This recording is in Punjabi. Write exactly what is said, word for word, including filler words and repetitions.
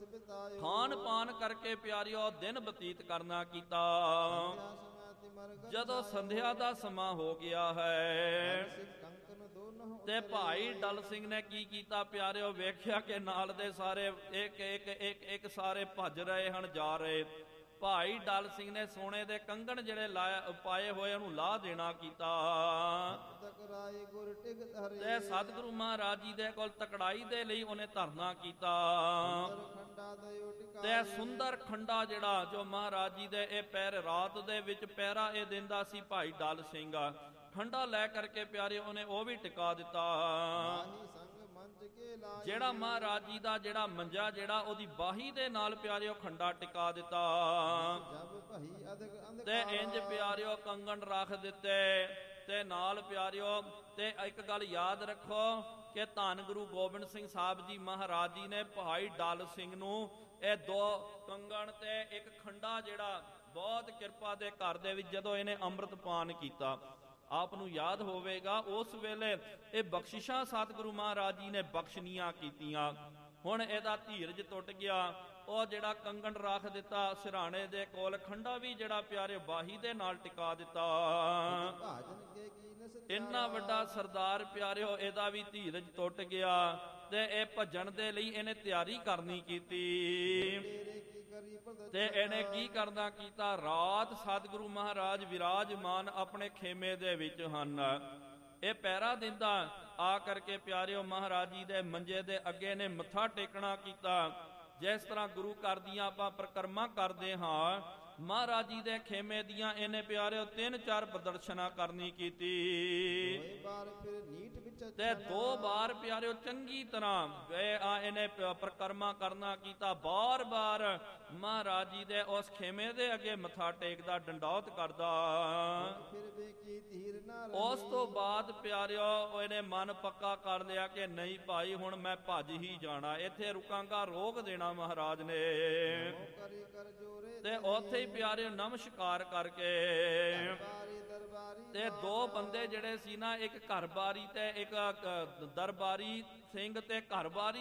ਖਾਨ ਪਾਨ ਕਰਕੇ ਪਿਆਰਿਓ ਦਿਨ ਬਤੀਤ ਕਰਨਾ ਕੀਤਾ। ਜਦੋਂ ਸੰਧਿਆ ਦਾ ਸਮਾਂ ਹੋ ਗਿਆ ਹੈ ਤੇ ਭਾਈ ਡਲ ਸਿੰਘ ਨੇ ਕੀ ਕੀਤਾ ਪਿਆਰਿਓ, ਵੇਖਿਆ ਕਿ ਨਾਲ ਦੇ ਸਾਰੇ ਇੱਕ ਇੱਕ ਇੱਕ ਇੱਕ ਸਾਰੇ ਭੱਜ ਰਹੇ ਹਨ, ਜਾ ਰਹੇ। ਭਾਈ ਡਲ ਸਿੰਘ ਨੇ ਸੋਨੇ ਦੇ ਕੰਗਣ ਜਿਹੜੇ ਲਾਏ ਪਾਏ ਹੋਏ ਉਹਨੂੰ ਲਾਹ ਦੇਣਾ ਕੀਤਾ ਤੇ ਸਤਿਗੁਰੂ ਮਹਾਰਾਜ ਜੀ ਦੇ ਕੋਲ ਤਕੜਾਈ ਦੇ ਲਈ ਉਹਨੇ ਧਰਨਾ ਕੀਤਾ ਤੇ ਸੁੰਦਰ ਖੰਡਾ ਜਿਹੜਾ ਜੋ ਮਹਾਰਾਜ ਜੀ ਦੇ ਇਹ ਪੈਰ ਰਾਤ ਦੇ ਵਿੱਚ ਪਹਿਰਾ ਇਹ ਦਿੰਦਾ ਸੀ ਭਾਈ ਡਲ ਸਿੰਘ, ਖੰਡਾ ਲੈ ਕਰਕੇ ਪਿਆਰੇ ਉਹਨੇ ਉਹ ਵੀ ਟਿਕਾ ਦਿੱਤਾ। ਜਿਹੜਾ ਮਹਾਰਾਜ ਜੀ ਦਾ ਜਿਹੜਾ ਮੰਜਾ ਜਿਹੜਾ ਉਹਦੀ ਬਾਹੀ ਦੇ ਨਾਲ ਪਿਆਰਿਓ ਖੰਡਾ ਟਿਕਾ ਦਿੱਤਾ ਤੇ ਇੰਜ ਪਿਆਰਿਓ ਕੰਗਣ ਰੱਖ ਦਿੱਤੇ ਤੇ ਨਾਲ ਪਿਆਰਿਓ। ਤੇ ਇੱਕ ਗੱਲ ਯਾਦ ਰੱਖੋ ਕਿ ਧੰਨ ਗੁਰੂ ਗੋਬਿੰਦ ਸਿੰਘ ਸਾਹਿਬ ਜੀ ਮਹਾਰਾਜ ਜੀ ਨੇ ਭਾਈ ਡਲ ਸਿੰਘ ਨੂੰ ਇਹ ਦੋ ਕੰਗਣ ਤੇ ਇੱਕ ਖੰਡਾ ਜਿਹੜਾ ਬਹੁਤ ਕਿਰਪਾ ਦੇ ਘਰ ਦੇ ਵਿੱਚ ਜਦੋਂ ਇਹਨੇ ਅੰਮ੍ਰਿਤ ਪਾਨ ਕੀਤਾ, ਆਪ ਨੂੰ ਯਾਦ ਹੋਵੇਗਾ ਉਸ ਵੇਲੇ ਇਹ ਬਖਸ਼ਿਸ਼ਾਂ ਸਤਿਗੁਰੂ ਮਹਾਰਾਜ ਜੀ ਨੇ ਬਖਸ਼ਨੀਆਂ ਕੀਤੀਆਂ। ਹੁਣ ਇਹਦਾ ਧੀਰਜ ਟੁੱਟ ਗਿਆ, ਉਹ ਜਿਹੜਾ ਕੰਗਣ ਰੱਖ ਦਿੱਤਾ ਸਿਰਹਾਣੇ ਦੇ ਕੋਲ, ਖੰਡਾ ਵੀ ਜਿਹੜਾ ਪਿਆਰੇ ਬਾਹੀ ਦੇ ਨਾਲ ਟਿਕਾ ਦਿੱਤਾ। ਇੰਨਾ ਵੱਡਾ ਸਰਦਾਰ ਪਿਆਰਿਓ ਇਹਦਾ ਵੀ ਧੀਰਜ ਟੁੱਟ ਗਿਆ ਤੇ ਇਹ ਭੱਜਣ ਦੇ ਲਈ ਇਹਨੇ ਤਿਆਰੀ ਕਰਨੀ ਕੀਤੀ ਤੇ ਇਹਨੇ ਕੀ ਕਰਨਾ ਕੀਤਾ, ਰਾਤ ਸਤਿਗੁਰੂ ਮਹਾਰਾਜ ਵਿਰਾਜਮਾਨ ਆਪਣੇ ਖੇਮੇ ਦੇ ਵਿੱਚ ਹਨ, ਇਹ ਪਹਿਰਾ ਦਿੰਦਾ ਆ ਕਰਕੇ ਪਿਆਰਿਓ ਮਹਾਰਾਜ ਜੀ ਦੇ ਮੰਜੇ ਦੇ ਅੱਗੇ ਨੇ ਮੱਥਾ ਟੇਕਣਾ ਕੀਤਾ। ਜਿਸ ਤਰ੍ਹਾਂ ਗੁਰੂ ਘਰ ਦੀਆਂ ਆਪਾਂ ਪ੍ਰਕਰਮਾਂ ਕਰਦੇ ਹਾਂ, ਮਹਾਰਾਜ ਜੀ ਦੇ ਖੇਮੇ ਦੀਆਂ ਇਹਨੇ ਪਿਆਰਿਓ ਤਿੰਨ ਚਾਰ ਪ੍ਰਦਰਸ਼ਨਾਂ ਕਰਨੀ ਕੀਤੀ ਤੇ ਦੋ ਵਾਰ ਪਿਆਰਿਓ ਚੰਗੀ ਤਰ੍ਹਾਂ ਆ ਇਹਨੇ ਪ੍ਰਕਰਮਾਂ ਕਰਨਾ ਕੀਤਾ। ਬਾਰ ਬਾਰ ਮਹਾਰਾਜ ਜੀ ਦੇ ਉਸ ਖੇਮੇ ਦੇ ਅੱਗੇ ਮੱਥਾ ਟੇਕਦਾ, ਡੰਡੌਤ ਕਰਦਾ। ਉਸ ਤੋਂ ਬਾਅਦ ਪਿਆਰਿਓ ਇਹਨੇ ਮਨ ਪੱਕਾ ਕਰ ਲਿਆ ਕਿ ਨਹੀਂ ਭਾਈ ਹੁਣ ਮੈਂ ਭੱਜ ਹੀ ਜਾਣਾ, ਇੱਥੇ ਰੁਕਾਂਗਾ, ਰੋਕ ਦੇਣਾ ਮਹਾਰਾਜ ਨੇ। ਤੇ ਉੱਥੇ ਹੀ ਪਿਆਰੇ ਨਮਸਕਾਰ ਕਰਕੇ ਤੇ ਦੋ ਬੰਦੇ ਜਿਹੜੇ ਸੀ ਨਾ, ਇੱਕ ਘਰ ਬਾਰੀ ਤੇ ਇੱਕ ਦਰਬਾਰੀ ਸਿੰਘ ਤੇ ਘਰ ਬਾਰੀ